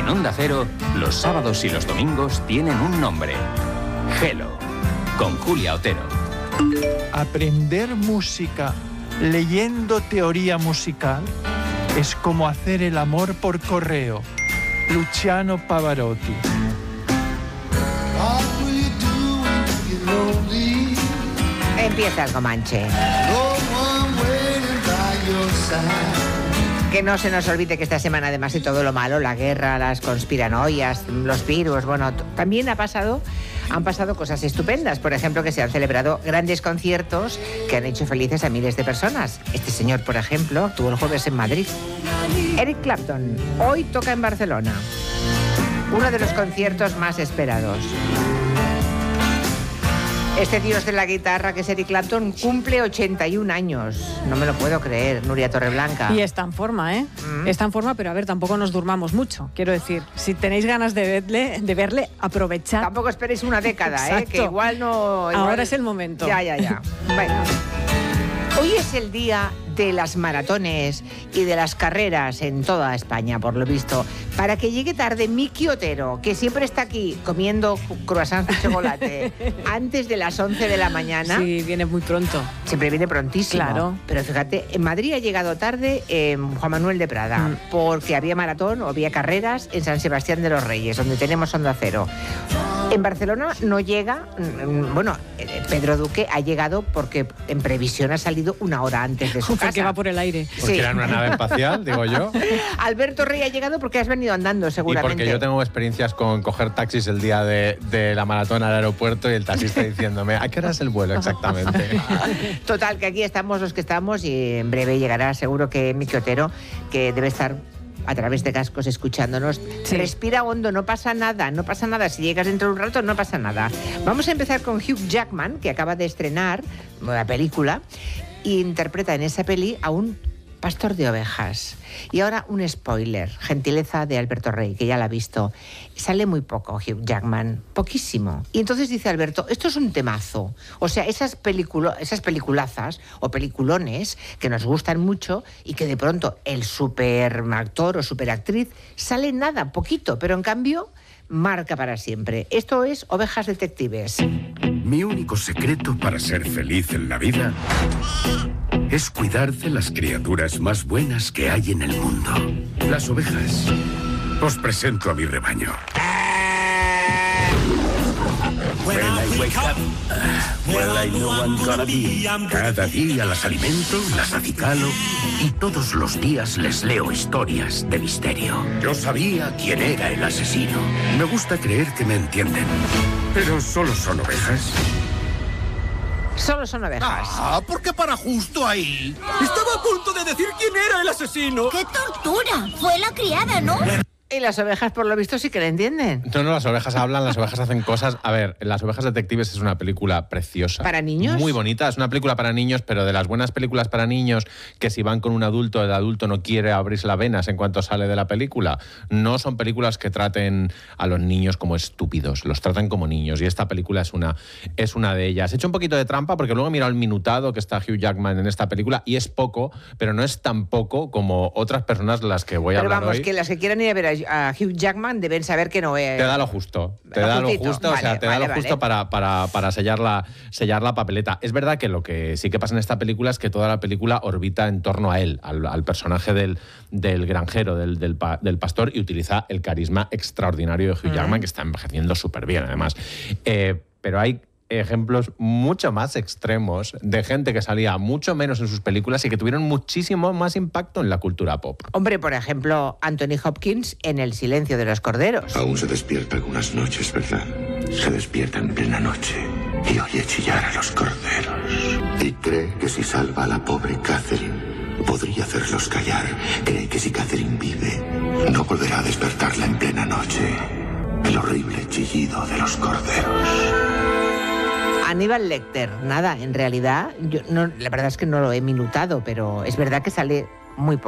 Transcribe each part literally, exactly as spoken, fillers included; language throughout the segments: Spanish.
En Onda Cero, los sábados y los domingos tienen un nombre. Hello, con Julia Otero. Aprender música leyendo teoría musical es como hacer el amor por correo. Luciano Pavarotti. Empieza el Comanche. Que no se nos olvide que esta semana, además de todo lo malo, la guerra, las conspiranoias, los virus, bueno, t- también ha pasado, han pasado cosas estupendas. Por ejemplo, que se han celebrado grandes conciertos que han hecho felices a miles de personas. Este señor, por ejemplo, actuó el jueves en Madrid. Eric Clapton, hoy toca en Barcelona. Uno de los conciertos más esperados. Este dios de la guitarra, que es Eric Clapton, cumple ochenta y un años. No me lo puedo creer, Nuria Torreblanca. Y está en forma, ¿eh? Mm. Está en forma, pero a ver, tampoco nos durmamos mucho. Quiero decir, si tenéis ganas de verle, de verle aprovechad. Tampoco esperéis una década, ¿eh? Exacto. Que igual no... Igual... Ahora es el momento. Ya, ya, ya. Bueno. Hoy es el día de las maratones y de las carreras en toda España, por lo visto. Para que llegue tarde Miki Otero, que siempre está aquí comiendo croissants de chocolate antes de las once de la mañana. Sí, viene muy pronto. Siempre viene prontísimo. Claro. Pero fíjate, en Madrid ha llegado tarde eh, Juan Manuel de Prada, mm. porque había maratón o había carreras en San Sebastián de los Reyes, donde tenemos Onda Cero. En Barcelona no llega, bueno, Pedro Duque ha llegado porque en previsión ha salido una hora antes de su casa. Porque va por el aire. Porque sí. era una nave espacial, digo yo. Alberto Rey ha llegado porque has venido andando, seguramente. Y porque yo tengo experiencias con coger taxis el día de, de la maratón al aeropuerto y el taxista diciéndome, ¿a qué hora es el vuelo exactamente? Total, que aquí estamos los que estamos y en breve llegará seguro que Miki Otero, que debe estar a través de cascos escuchándonos. Sí. Respira hondo, no pasa nada, no pasa nada. Si llegas dentro de un rato, no pasa nada. Vamos a empezar con Hugh Jackman, que acaba de estrenar la película, e interpreta en esa peli a un pastor de ovejas. Y ahora un spoiler, gentileza de Alberto Rey, que ya la ha visto. Sale muy poco Hugh Jackman, poquísimo. Y entonces dice Alberto, esto es un temazo. O sea, esas, peliculo, esas peliculazas o peliculones que nos gustan mucho y que de pronto el superactor o superactriz sale nada, poquito, pero en cambio marca para siempre. Esto es Ovejas Detectives. Mi único secreto para ser feliz en la vida es cuidar de las criaturas más buenas que hay en el mundo. Las ovejas. Os presento a mi rebaño. When I wake up, uh, well, I know I'm gonna be. Cada día las alimento, las acicalo y todos los días les leo historias de misterio. Yo sabía quién era el asesino. Me gusta creer que me entienden. Pero solo son ovejas. Solo son ovejas. Ah, ¿por qué para justo ahí? Estaba a punto de decir quién era el asesino. ¡Qué tortura! Fue la criada, ¿no? Y las ovejas, por lo visto, sí que le entienden. No, no, las ovejas hablan, las ovejas hacen cosas. A ver, Las Ovejas Detectives es una película preciosa. ¿Para niños? Muy bonita. Es una película para niños, pero de las buenas películas para niños que si van con un adulto, el adulto no quiere abrirse las venas en cuanto sale de la película. No son películas que traten a los niños como estúpidos, los tratan como niños. Y esta película es una, es una de ellas. He hecho un poquito de trampa porque luego he mirado el minutado que está Hugh Jackman en esta película y es poco, pero no es tan poco como otras personas de las que voy a pero hablar vamos, hoy. que las que quieran ir a ver a Hugh Jackman deben saber que no es... Te da lo justo, te lo da justito. lo justo, vale, o sea, te vale, da lo justo vale. para, para, para sellar, la, sellar la papeleta. Es verdad que lo que sí que pasa en esta película es que toda la película orbita en torno a él, al, al personaje del, del granjero, del, del, del pastor, y utiliza el carisma extraordinario de Hugh Jackman, mm. que está envejeciendo súper bien, además. Eh, pero hay ejemplos mucho más extremos de gente que salía mucho menos en sus películas y que tuvieron muchísimo más impacto en la cultura pop. Hombre, por ejemplo, Anthony Hopkins en El silencio de los corderos. Aún se despierta algunas noches, ¿verdad? Se despierta en plena noche y oye chillar a los corderos. Y cree que si salva a la pobre Catherine, podría hacerlos callar. Cree que si Catherine vive, no volverá a despertarla en plena noche. El horrible chillido de los corderos. Aníbal Lecter, nada, en realidad, yo no, la verdad es que no lo he minutado, pero es verdad que sale muy poco.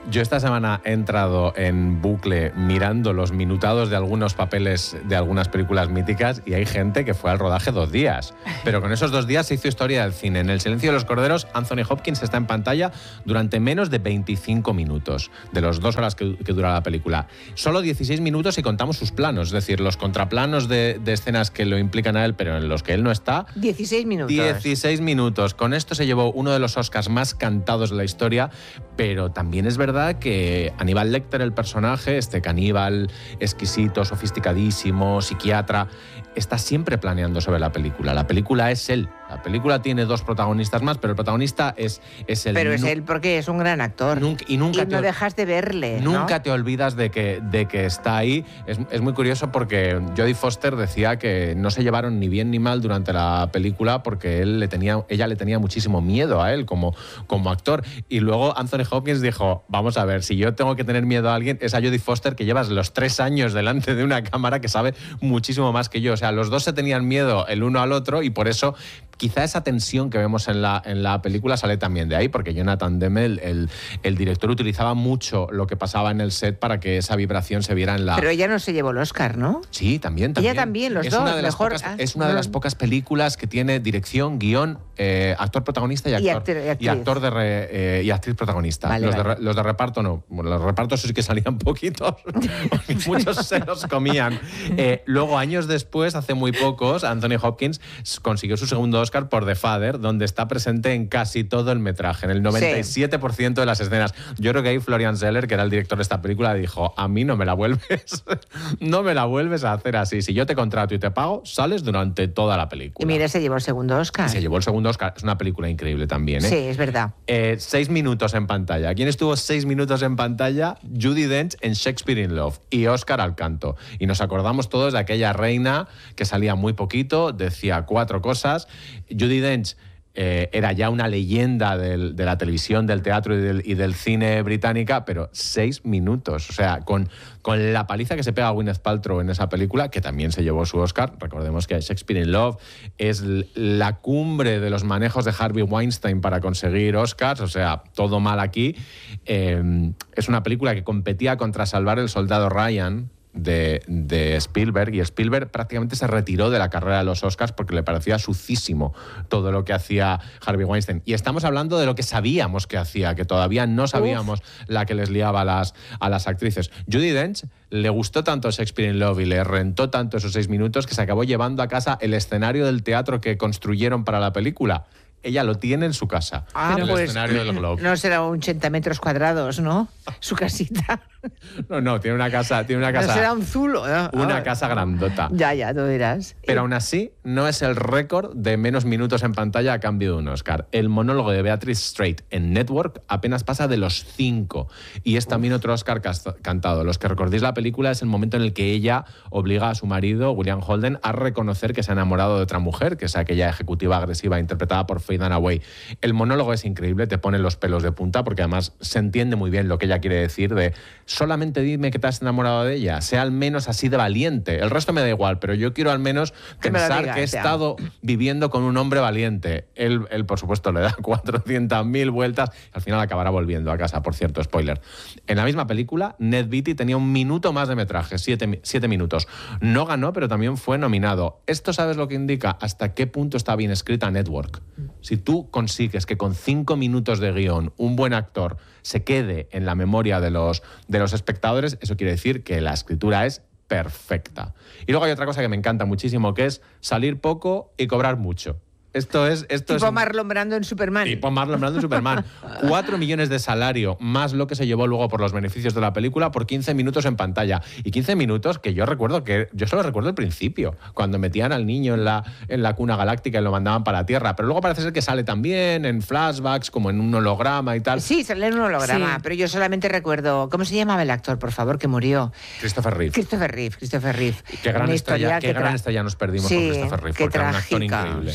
Yo esta semana he entrado en bucle mirando los minutados de algunos papeles de algunas películas míticas y hay gente que fue al rodaje dos días. Pero con esos dos días se hizo historia del cine. En El silencio de los corderos, Anthony Hopkins está en pantalla durante menos de veinticinco minutos, de las dos horas que, que dura la película. Solo dieciséis minutos si contamos sus planos, es decir, los contraplanos de, de escenas que lo implican a él, pero en los que él no está. dieciséis minutos. dieciséis minutos. Con esto se llevó uno de los Oscars más cantados de la historia, pero también es verdad que Aníbal Lecter, el personaje, este caníbal exquisito, sofisticadísimo, psiquiatra, está siempre planeando sobre la película. La película es él. La película tiene dos protagonistas más, pero el protagonista es, es él. Pero es él porque es un gran actor. Nunca, y nunca y no te, dejas de verle. Nunca ¿no? te olvidas de que, de que está ahí. Es, es muy curioso porque Jodie Foster decía que no se llevaron ni bien ni mal durante la película porque él le tenía, ella le tenía muchísimo miedo a él como, como actor. Y luego Anthony Hopkins dijo, vamos a ver, si yo tengo que tener miedo a alguien, es a Jodie Foster, que llevas los tres años delante de una cámara que sabe muchísimo más que yo. O sea, los dos se tenían miedo el uno al otro y por eso quizá esa tensión que vemos en la, en la película sale también de ahí, porque Jonathan Demme, el, el, el director, utilizaba mucho lo que pasaba en el set para que esa vibración se viera en la... Pero ella no se llevó el Oscar, ¿no? Sí, también, también. Ella también, los es dos. Una de las mejor... pocas, ah, es una no. de las pocas películas que tiene dirección, guión, eh, actor protagonista y actor, y actor, y actriz. y actor de re, eh, y actriz protagonista. Vale, los, vale. De, los de reparto no. Bueno, los repartos sí que salían poquitos, muchos se los comían. Eh, luego, años después, hace muy pocos, Anthony Hopkins consiguió su segundo Oscar por The Father, donde está presente en casi todo el metraje, en el noventa y siete por ciento de las escenas. Yo creo que ahí Florian Zeller, que era el director de esta película, dijo, a mí no me la vuelves, no me la vuelves a hacer así. Si yo te contrato y te pago, sales durante toda la película. Y mira, se llevó el segundo Oscar. Y se llevó el segundo Oscar. Es una película increíble también, ¿eh? Sí, es verdad. Eh, seis minutos en pantalla. ¿Quién estuvo seis minutos en pantalla? Judi Dench en Shakespeare in Love y Oscar al canto. Y nos acordamos todos de aquella reina que salía muy poquito, decía cuatro cosas. Judi Dench Eh, era ya una leyenda del, de la televisión, del teatro y del, y del cine británica, pero seis minutos. O sea, con, con la paliza que se pega a Gwyneth Paltrow en esa película, que también se llevó su Oscar. Recordemos que Shakespeare in Love es la cumbre de los manejos de Harvey Weinstein para conseguir Oscars. O sea, todo mal aquí. Eh, es una película que competía contra Salvar el soldado Ryan, De, de Spielberg, y Spielberg prácticamente se retiró de la carrera de los Oscars porque le parecía sucísimo todo lo que hacía Harvey Weinstein. Y estamos hablando de lo que sabíamos que hacía, que todavía no sabíamos Uf. la que les liaba a las, a las actrices. Judi Dench le gustó tanto Shakespeare in Love y le rentó tanto esos seis minutos que se acabó llevando a casa el escenario del teatro que construyeron para la película. Ella lo tiene en su casa, ah, en el pues, escenario del Globe. No será ochenta metros cuadrados, ¿no? Su casita. No, no, tiene una casa... Tiene una casa no será un zulo. ¿no? Una oh. casa grandota. Ya, ya, tú dirás. Pero aún así, no es el récord de menos minutos en pantalla a cambio de un Oscar. El monólogo de Beatrice Straight en Network apenas pasa de los cinco. Y es también Uf. otro Oscar cantado. Los que recordéis la película es el momento en el que ella obliga a su marido, William Holden, a reconocer que se ha enamorado de otra mujer, que es aquella ejecutiva agresiva interpretada por Faye Dunaway. El monólogo es increíble, te pone los pelos de punta, porque además se entiende muy bien lo que ella quiere decir de solamente dime que te has enamorado de ella, sea al menos así de valiente. El resto me da igual, pero yo quiero al menos que pensar digas, que he estado viviendo con un hombre valiente. Él, él por supuesto, le da cuatrocientas mil vueltas y al final acabará volviendo a casa, por cierto, spoiler. En la misma película, Ned Beatty tenía un minuto más de metraje, siete, siete minutos. No ganó, pero también fue nominado. Esto, ¿sabes lo que indica? Hasta qué punto está bien escrita Network. Si tú consigues que con cinco minutos de guión un buen actor se quede en la memoria de los, de los espectadores, eso quiere decir que la escritura es perfecta. Y luego hay otra cosa que me encanta muchísimo, que es salir poco y cobrar mucho. Esto es... Esto tipo es, Marlon Brando en Superman. Tipo Marlon Brando en Superman. Cuatro millones de salario, más lo que se llevó luego por los beneficios de la película, por quince minutos en pantalla. Y quince minutos que yo recuerdo que... Yo solo recuerdo el principio, cuando metían al niño en la, en la cuna galáctica y lo mandaban para la Tierra. Pero luego parece ser que sale también en flashbacks, como en un holograma y tal. Sí, sale en un holograma, sí. Pero yo solamente recuerdo... ¿Cómo se llamaba el actor, por favor, que murió? Christopher Reeve. Christopher Reeve, Christopher Reeve. Qué gran, estrella, qué que gran estrella nos perdimos sí, con Christopher Reeve, qué porque era un actor trágica. increíble. Sí, muy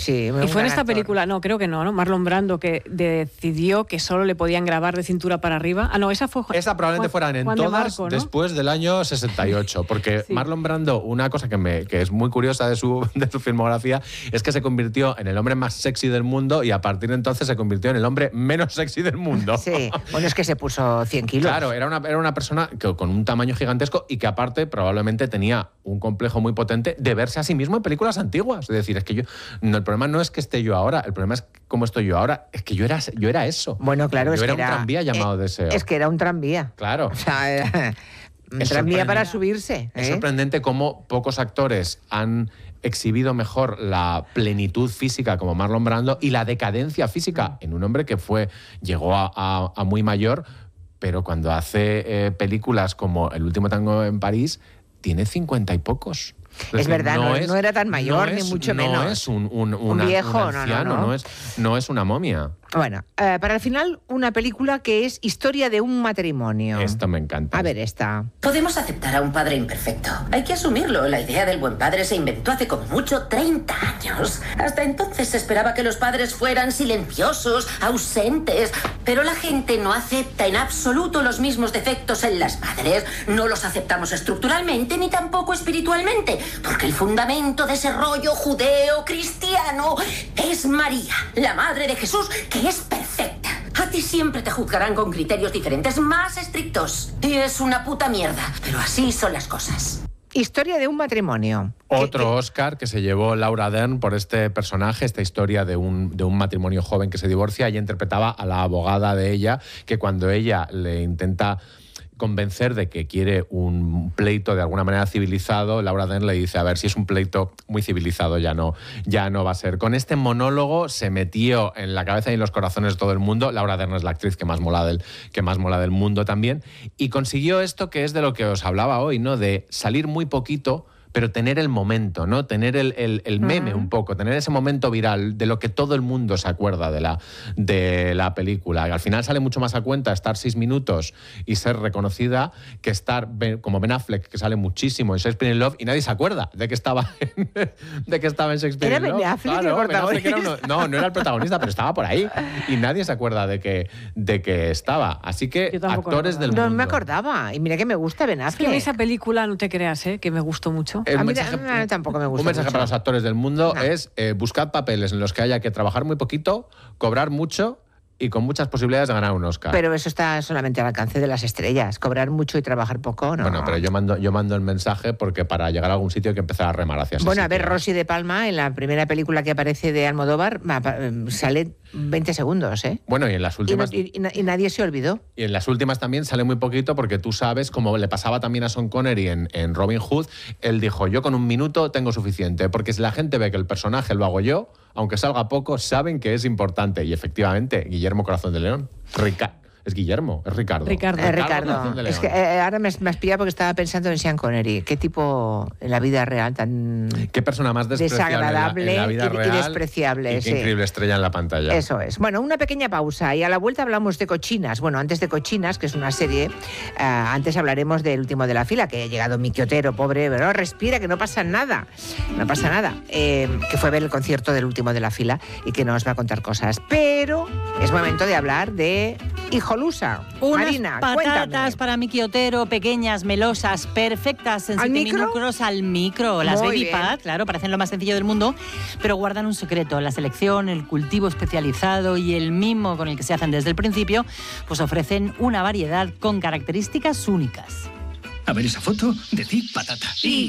Y fue en esta actor. película, no, creo que no, ¿no? Marlon Brando, que decidió que solo le podían grabar de cintura para arriba. Ah, no, esa fue Esa probablemente Juan, fueran en Juan todas de Marco, ¿no? después del año sesenta y ocho, porque sí. Marlon Brando, una cosa que, me, que es muy curiosa de su, de su filmografía, es que se convirtió en el hombre más sexy del mundo y a partir de entonces se convirtió en el hombre menos sexy del mundo. Sí, bueno, es que se puso cien kilos. Claro, era una, era una persona que, con un tamaño gigantesco y que aparte probablemente tenía un complejo muy potente de verse a sí mismo en películas antiguas. Es decir, es que yo, no, el problema no es que esté yo ahora, el problema es cómo estoy yo ahora, es que yo era, yo era eso. Bueno, claro, yo es era que un era, tranvía llamado eh, Deseo. Es que era un tranvía. Claro. O sea, era un tranvía para subirse. ¿eh? Es sorprendente cómo pocos actores han exhibido mejor la plenitud física como Marlon Brando y la decadencia física en un hombre que fue llegó a, a, a muy mayor, pero cuando hace eh, películas como El último tango en París, tiene cincuenta y pocos. Es, es decir, verdad, no, no, es, no era tan mayor, no ni es, mucho no menos. No es un, un, un una, viejo, un anciano, no, no, no. No, es, no es una momia. Bueno, eh, para el final, una película que es Historia de un matrimonio. Esto me encanta. A ver, esta. Podemos aceptar a un padre imperfecto. Hay que asumirlo. La idea del buen padre se inventó hace como mucho treinta años. Hasta entonces se esperaba que los padres fueran silenciosos, ausentes. Pero la gente no acepta en absoluto los mismos defectos en las madres. No los aceptamos estructuralmente ni tampoco espiritualmente. Porque el fundamento de ese rollo judeo-cristiano es María, la madre de Jesús, que es perfecta. A ti siempre te juzgarán con criterios diferentes, más estrictos. Y es una puta mierda, pero así son las cosas. Historia de un matrimonio. Otro ¿Qué, qué? Oscar que se llevó Laura Dern por este personaje, esta historia de un, de un matrimonio joven que se divorcia. Ella interpretaba a la abogada de ella, que cuando ella le intenta convencer de que quiere un pleito de alguna manera civilizado, Laura Dern le dice, a ver, si es un pleito muy civilizado ya no, ya no va a ser. Con este monólogo se metió en la cabeza y en los corazones de todo el mundo. Laura Dern es la actriz que más mola del, que más mola del mundo también, y consiguió esto que es de lo que os hablaba hoy, ¿no? De salir muy poquito, pero tener el momento, ¿no? Tener el, el, el meme uh-huh. un poco, tener ese momento viral de lo que todo el mundo se acuerda de la, de la película. Y al final sale mucho más a cuenta estar seis minutos y ser reconocida que estar como Ben Affleck, que sale muchísimo en Shakespeare in Love y nadie se acuerda de que estaba en, de que estaba en Shakespeare in Love. ¿Era Ben Affleck claro, el protagonista? Ben Affleck era uno, no, no era el protagonista, pero estaba por ahí y nadie se acuerda de que, de que estaba. Así que actores del no, mundo. No me acordaba. Y mira que me gusta Ben Affleck. Es que en esa película, no te creas, ¿eh? Que me gustó mucho. El a mí mensaje, no, tampoco me gusta un mensaje mucho. para los actores del mundo no. es eh, buscad papeles en los que haya que trabajar muy poquito, cobrar mucho y con muchas posibilidades de ganar un Oscar. Pero eso está solamente al alcance de las estrellas. Cobrar mucho y trabajar poco, ¿no? Bueno, pero yo mando, yo mando el mensaje porque para llegar a algún sitio hay que empezar a remar hacia ese Bueno, sitio. a ver, Rosy de Palma, en la primera película que aparece de Almodóvar, sale veinte segundos, ¿eh? Bueno, y en las últimas... Y, no, y, y nadie se olvidó. Y en las últimas también sale muy poquito porque tú sabes, como le pasaba también a Sean Connery en, en Robin Hood, él dijo, yo con un minuto tengo suficiente, porque si la gente ve que el personaje lo hago yo, aunque salga poco, saben que es importante. Y efectivamente, Guillermo Corazón de León, Rica, es Guillermo, es Ricardo. Ricardo. Eh, Ricardo. Es que eh, ahora me, me has pillado porque estaba pensando en Sean Connery. Qué tipo en la vida real tan... Qué persona más despreciable desagradable en la, en la vida y, real y despreciable. Y qué sí. increíble estrella en la pantalla. Eso es. Bueno, una pequeña pausa y a la vuelta hablamos de Cochinas. Bueno, antes de Cochinas, que es una serie, uh, antes hablaremos del último de la fila, que ha llegado Miki Otero, pobre, pero respira, que no pasa nada. No pasa nada. Eh, que fue a ver el concierto del último de la fila y que nos va a contar cosas. Pero es momento de hablar de Hijolusa. Unas Marina, patatas cuéntame. para Miki Otero, pequeñas, melosas, perfectas en ¿Al siete micro? minutos al micro. Las Muy Baby bien. Pat, claro, parecen lo más sencillo del mundo, pero guardan un secreto. La selección, el cultivo especializado y el mimo con el que se hacen desde el principio, pues ofrecen una variedad con características únicas. A ver esa foto, decir patata.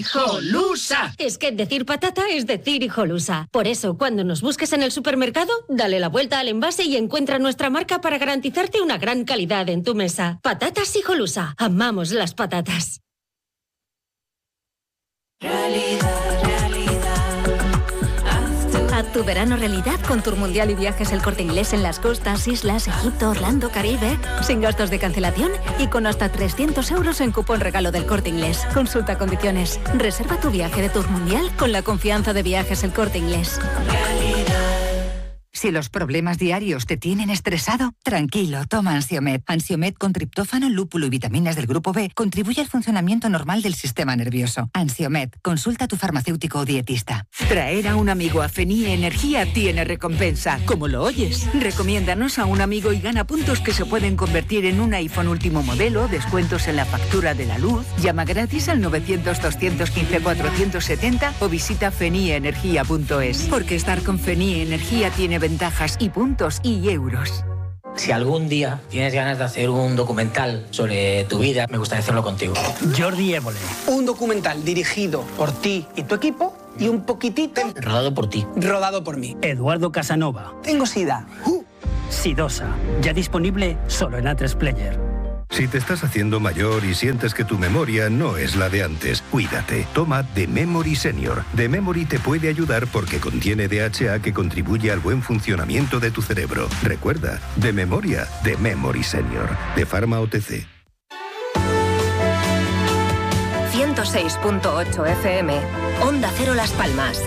¡Hijolusa! Es que decir patata es decir hijolusa. Por eso, cuando nos busques en el supermercado, dale la vuelta al envase y encuentra nuestra marca para garantizarte una gran calidad en tu mesa. Patatas Hijolusa. Amamos las patatas. Realidad, realidad. Haz tu verano realidad con Tour Mundial y Viajes El Corte Inglés en las costas, islas, Egipto, Orlando, Caribe, sin gastos de cancelación y con hasta trescientos euros en cupón regalo del Corte Inglés. Consulta condiciones. Reserva tu viaje de Tour Mundial con la confianza de Viajes El Corte Inglés. Realidad. Si los problemas diarios te tienen estresado, tranquilo, toma Ansiomed. Ansiomed con triptófano, lúpulo y vitaminas del grupo B contribuye al funcionamiento normal del sistema nervioso. Ansiomed, consulta a tu farmacéutico o dietista. Traer a un amigo a Fenie Energía tiene recompensa. Como lo oyes, recomiéndanos a un amigo y gana puntos que se pueden convertir en un iPhone último modelo, descuentos en la factura de la luz, llama gratis al novecientos, doscientos quince, cuatrocientos setenta o visita fenie energía punto es. Porque estar con Fenie Energía tiene ventajas y puntos y euros. Si algún día tienes ganas de hacer un documental sobre tu vida, me gustaría hacerlo contigo. Jordi Évole. Un documental dirigido por ti y tu equipo y un poquitito... Rodado por ti. Rodado por mí. Eduardo Casanova. Tengo sida. Uh. Sidosa. Ya disponible solo en A tres Player. Si te estás haciendo mayor y sientes que tu memoria no es la de antes, cuídate. Toma The Memory Senior. The Memory te puede ayudar porque contiene D H A que contribuye al buen funcionamiento de tu cerebro. Recuerda, de memoria, The Memory Senior. De Pharma O T C. ciento seis punto ocho F M. Onda Cero Las Palmas.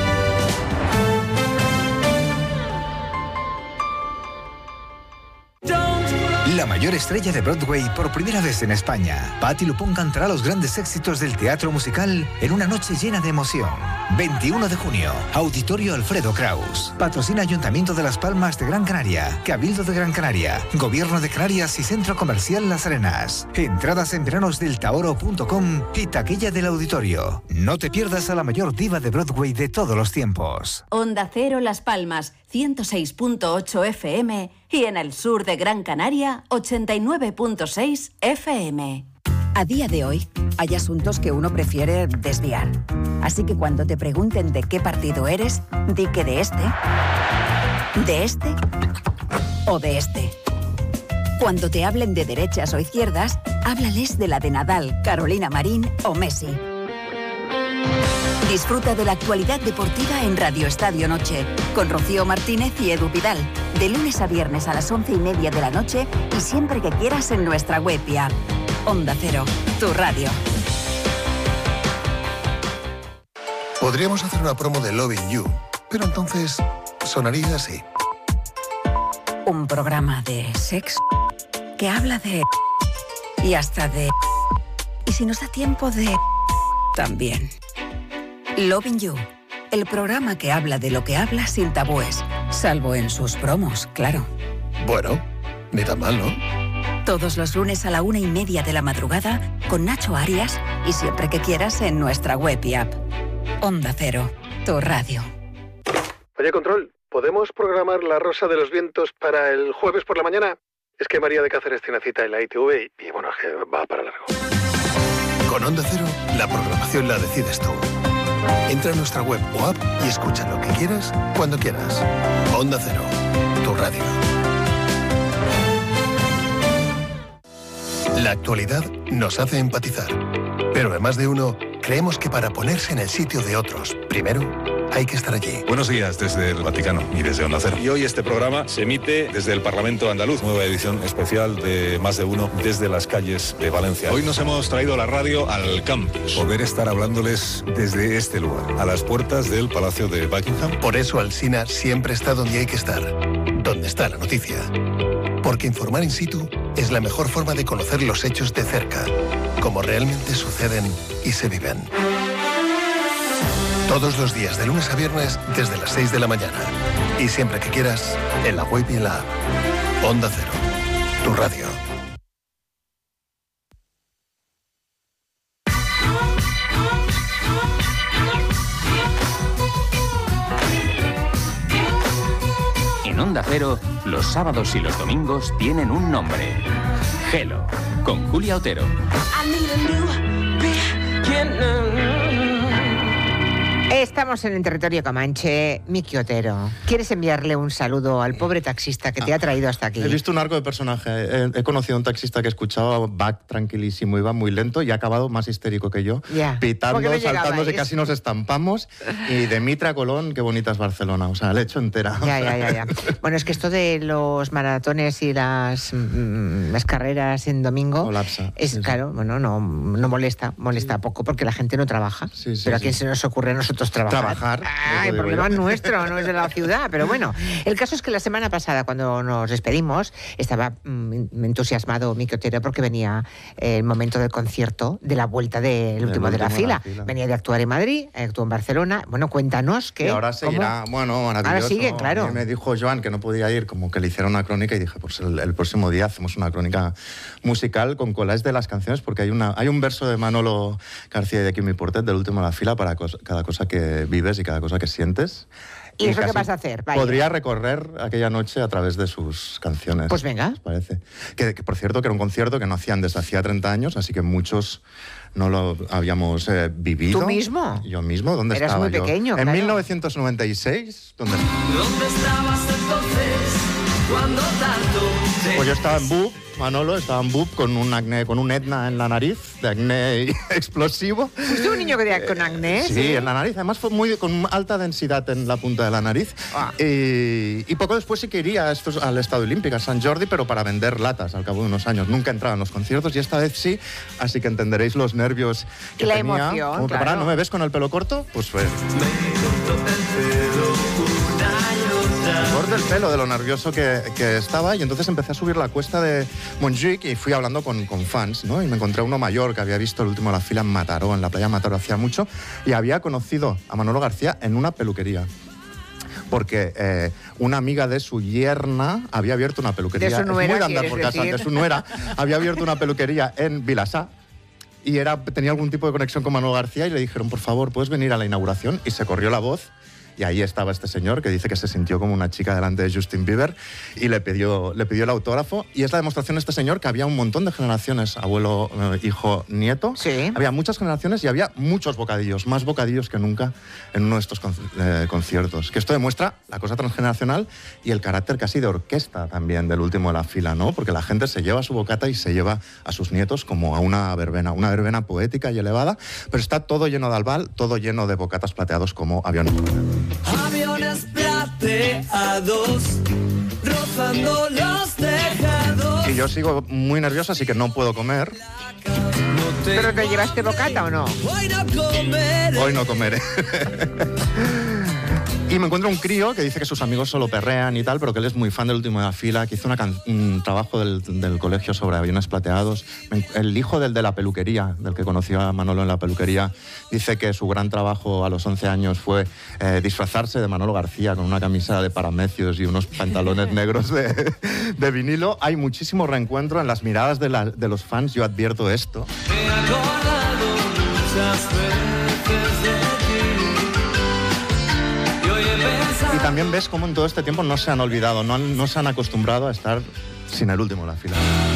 La mayor estrella de Broadway por primera vez en España. Patti LuPone cantará los grandes éxitos del teatro musical en una noche llena de emoción. veintiuno de junio, Auditorio Alfredo Kraus. Patrocina Ayuntamiento de Las Palmas de Gran Canaria, Cabildo de Gran Canaria, Gobierno de Canarias y Centro Comercial Las Arenas. Entradas en veranosdeltaoro punto com y taquilla del auditorio. No te pierdas a la mayor diva de Broadway de todos los tiempos. Onda Cero Las Palmas, ciento seis punto ocho F M y en el sur de Gran Canaria, ochenta y nueve punto seis F M. A día de hoy, hay asuntos que uno prefiere desviar. Así que cuando te pregunten de qué partido eres, di que de este, de este o de este. Cuando te hablen de derechas o izquierdas, háblales de la de Nadal, Carolina Marín o Messi. Disfruta de la actualidad deportiva en Radio Estadio Noche, con Rocío Martínez y Edu Vidal, de lunes a viernes a las once y media de la noche y siempre que quieras en nuestra web y app. Onda Cero, tu radio. Podríamos hacer una promo de Loving You, pero entonces sonaría así. Un programa de sexo que habla de... y hasta de... y si nos da tiempo de... también. Loving You, el programa que habla de lo que habla sin tabúes, salvo en sus promos, claro. Bueno, ni tan mal, ¿no? Todos los lunes a la una y media de la madrugada con Nacho Arias y siempre que quieras en nuestra web y app. Onda Cero, tu radio. Oye, Control, ¿podemos programar La Rosa de los Vientos para el jueves por la mañana? Es que María de Cáceres tiene cita en la I T V y, y bueno, es que va para largo. Con Onda Cero, la programación la decides tú. Entra a nuestra web o app y escucha lo que quieras, cuando quieras. Onda Cero, tu radio. La actualidad nos hace empatizar. Pero además de uno, creemos que para ponerse en el sitio de otros, primero hay que estar allí. Buenos días desde el Vaticano y desde Onda Cero. Y hoy este programa se emite desde el Parlamento Andaluz, nueva edición especial de Más de Uno desde las calles de Valencia. Hoy nos hemos traído la radio al campus, poder estar hablándoles desde este lugar, a las puertas del Palacio de Buckingham. Por eso Alsina siempre está donde hay que estar, donde está la noticia. Porque informar in situ es la mejor forma de conocer los hechos de cerca, como realmente suceden y se viven. Todos los días, de lunes a viernes, desde las seis de la mañana. Y siempre que quieras, en la web y en la app. Onda Cero, tu radio. En Onda Cero, los sábados y los domingos tienen un nombre. Gelo, con Julia Otero. Estamos en el territorio comanche. Miki Otero, ¿quieres enviarle un saludo al pobre taxista que te ha traído hasta aquí? He visto un arco de personaje. He, he conocido a un taxista que escuchaba back tranquilísimo, iba muy lento y ha acabado más histérico que yo, ya. pitando, no saltándose, casi nos estampamos. Y de Mitra a Colón, qué bonita es Barcelona. O sea, le he hecho entera. Ya, ya, ya, ya. Bueno, es que esto de los maratones y las, mm, las carreras en domingo... Colapsa. Es, sí, claro, sí. bueno, no, no molesta, molesta sí. poco porque la gente no trabaja. Sí, sí, Pero a sí. quién se nos ocurre a nosotros Pues trabajar. Trabajar. Ah, el problema es nuestro, no es de la ciudad, pero bueno. El caso es que la semana pasada, cuando nos despedimos, estaba mm, entusiasmado Miki Otero porque venía el momento del concierto de la vuelta del último de la fila. fila. Venía de actuar en Madrid, actuó en Barcelona. Bueno, cuéntanos que... Y ahora seguirá, ¿cómo? Bueno, maravilloso. Ahora sigue, claro. Y me dijo Joan que no podía ir, como que le hiciera una crónica, y dije, pues el, el próximo día hacemos una crónica musical con collages de las canciones, porque hay, una, hay un verso de Manolo García y de Quimi Portet del último de la fila para cosa, cada cosa que vives y cada cosa que sientes. ¿Y, y eso qué vas a hacer? Vaya. Podría recorrer aquella noche a través de sus canciones. Pues venga. Parece. Que, que por cierto, que era un concierto que no hacían desde hacía treinta años, así que muchos no lo habíamos eh, vivido. ¿Tú mismo? Yo mismo. ¿Dónde Eras estaba muy yo? pequeño, En claro. mil novecientos noventa y seis. ¿Dónde, ¿Dónde estabas entonces cuando tanto te... Pues yo estaba en B U P, Manolo, estaba en B U P con un acné, con un etna en la nariz, de acné explosivo. ¿Fuiste un niño que tenía con acné? Sí, sí, en la nariz. Además fue muy con alta densidad en la punta de la nariz. Ah. Y, y poco después sí que iría a estos, al Estado Olímpico, a San Jordi, pero para vender latas al cabo de unos años. Nunca entraba en los conciertos y esta vez sí, así que entenderéis los nervios que y la tenía. emoción, Como claro. ¿No me ves con el pelo corto? Pues fue... Corto el pelo de lo nervioso que, que estaba, y entonces empecé a subir la cuesta de Montjuic y fui hablando con, con fans, ¿no? Y me encontré a uno mayor que había visto el último de la fila en Mataró, en la playa Mataró hacía mucho, y había conocido a Manolo García en una peluquería. Porque eh, una amiga de su yerna había abierto una peluquería. De su nuera, es muy de andar ¿quieres por casa. decir? De su nuera había abierto una peluquería en Vilassar. Y era, tenía algún tipo de conexión con Manolo García, y le dijeron, por favor, ¿puedes venir a la inauguración? Y se corrió la voz. Y ahí estaba este señor que dice que se sintió como una chica delante de Justin Bieber y le pidió, le pidió el autógrafo. Y es la demostración de este señor que había un montón de generaciones, abuelo, eh, hijo, nieto. Sí. Había muchas generaciones y había muchos bocadillos, más bocadillos que nunca en uno de estos con, eh, conciertos. Que esto demuestra la cosa transgeneracional y el carácter casi de orquesta también del último de la fila, ¿no? Porque la gente se lleva su bocata y se lleva a sus nietos como a una verbena, una verbena poética y elevada, pero está todo lleno de albal, todo lleno de bocatas plateados como aviones. Aviones plateados rozando los tejados. Y yo sigo muy nervioso, así que no puedo comer. ¿Pero te llevaste bocata o no? Hoy no comeré. Hoy no comeré. Y me encuentro un crío que dice que sus amigos solo perrean y tal, pero que él es muy fan del último de la fila, que hizo una can- un trabajo del, del colegio sobre aviones plateados. El hijo del de la peluquería, del que conoció a Manolo en la peluquería, dice que su gran trabajo a los once años fue eh, disfrazarse de Manolo García con una camisa de paramecios y unos pantalones negros de, de vinilo. Hay muchísimo reencuentro en las miradas de, la, de los fans, yo advierto esto. Me he acordado muchas veces de ti. Y también ves cómo en todo este tiempo no se han olvidado, no, han, no se han acostumbrado a estar sin el último de la fila.